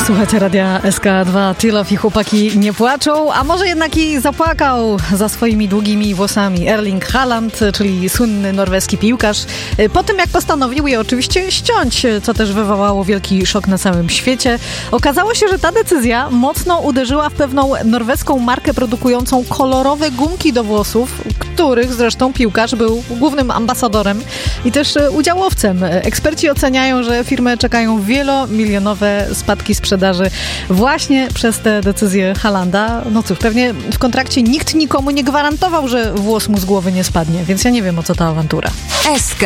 Słuchajcie radia SK2, Tylow i chłopaki nie płaczą, a może jednak i zapłakał za swoimi długimi włosami Erling Haaland, czyli słynny norweski piłkarz. Po tym jak postanowił je oczywiście ściąć, co też wywołało wielki szok na całym świecie. Okazało się, że ta decyzja mocno uderzyła w pewną norweską markę produkującą kolorowe gumki do włosów, których zresztą piłkarz był głównym ambasadorem i też udziałowcem. Eksperci oceniają, że firmę czekają wielomilionowe spadki sprzedaży właśnie przez tę decyzję Haalanda. No cóż, pewnie w kontrakcie nikt nikomu nie gwarantował, że włos mu z głowy nie spadnie, więc ja nie wiem, o co ta awantura. SK